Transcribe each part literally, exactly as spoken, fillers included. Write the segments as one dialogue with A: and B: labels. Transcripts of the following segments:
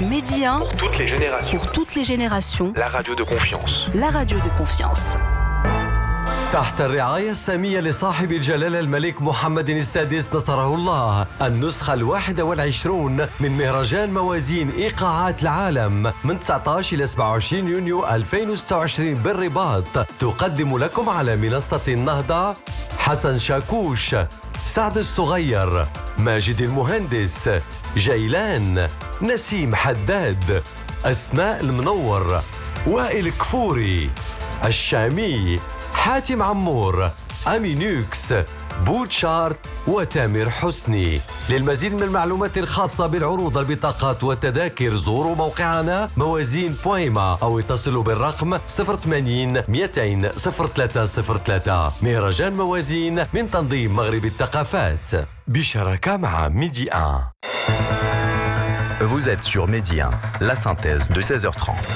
A: Medi un.
B: Pour toutes les générations.
A: Pour toutes les générations.
B: La radio de confiance.
A: La radio de confiance.
C: تحت الرعاية السامية لصاحب الجلالة الملك محمد السادس نصره الله، النسخة الواحدة والعشرون من مهرجان موازين إيقاعات العالم من تسعة عشر إلى سبعة وعشرين يونيو ألفين وستة وعشرين بالرباط، تقدم لكم على منصة النهضة حسن شاكوش، سعد الصغير، ماجد المهندس، جيلان، نسيم حداد، أسماء المنور، وائل كفوري، الشامي، حاتم عمور، أمينوكس، بوتشارت وتامر حسني. للمزيد من المعلومات الخاصة بالعروض البطاقات والتذاكر زوروا موقعنا موازين بويما أو اتصلوا بالرقم صفر ثمانين مئتين صفر ثلاثة صفر ثلاثة. مهرجان موازين من تنظيم مغرب الثقافات بشراكة مع ميدي واحد.
D: Vous êtes sur Medi un, la synthèse de seize heures trente.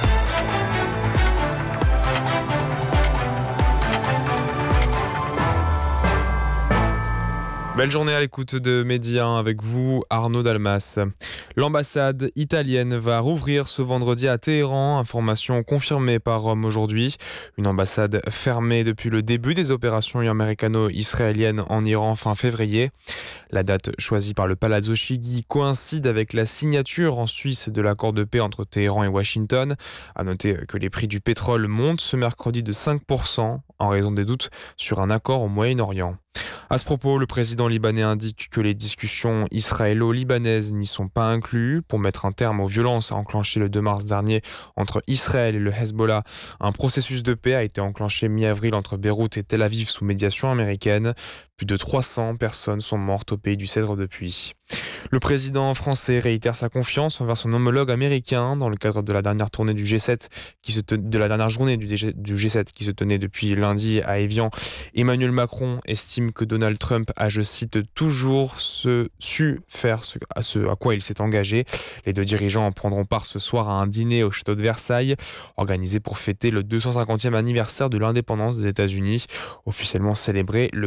E: Belle journée à l'écoute de Medi un avec vous, Arnaud Dalmas. L'ambassade italienne va rouvrir ce vendredi à Téhéran, information confirmée par Rome aujourd'hui. Une ambassade fermée depuis le début des opérations américano-israéliennes en Iran fin février. La date choisie par le Palazzo Chigi coïncide avec la signature en Suisse de l'accord de paix entre Téhéran et Washington. À noter que les prix du pétrole montent ce mercredi de cinq pour cent en raison des doutes sur un accord au Moyen-Orient. À ce propos, le président libanais indique que les discussions israélo-libanaises n'y sont pas incluses. Pour mettre un terme aux violences enclenchées le deux mars dernier entre Israël et le Hezbollah, un processus de paix a été enclenché mi-avril entre Beyrouth et Tel Aviv sous médiation américaine. Plus de trois cents personnes sont mortes au pays du Cèdre depuis. Le président français réitère sa confiance envers son homologue américain dans le cadre de la dernière tournée du G sept, qui se te... de la dernière journée du, G... du G sept qui se tenait depuis lundi à Évian. Emmanuel Macron estime que Donald Trump a, je cite, toujours ce... su faire ce... À, ce à quoi il s'est engagé. Les deux dirigeants en prendront part ce soir à un dîner au château de Versailles, organisé pour fêter le deux cent cinquantième anniversaire de l'indépendance des États-Unis, officiellement célébré le